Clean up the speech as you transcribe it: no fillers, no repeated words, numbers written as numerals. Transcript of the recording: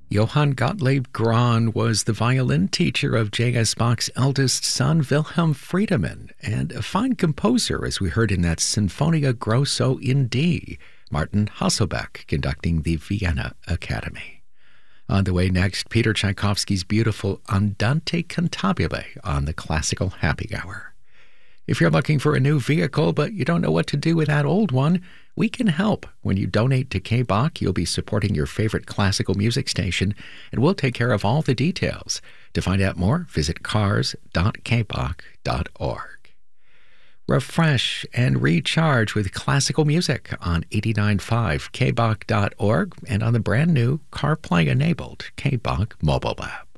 Johann Gottlieb Grahn was the violin teacher of J.S. Bach's eldest son, Wilhelm Friedemann, and a fine composer, as we heard in that Sinfonia Grosso in D, Martin Hasselbeck conducting the Vienna Academy. On the way next, Peter Tchaikovsky's beautiful Andante Cantabile on the Classical Happy Hour. If you're looking for a new vehicle but you don't know what to do with that old one, we can help. When you donate to K-Bach, you'll be supporting your favorite classical music station, and we'll take care of all the details. To find out more, visit cars.kbach.org. Refresh and recharge with classical music on 89.5 kbach.org and on the brand new CarPlay-enabled K-Bach mobile app.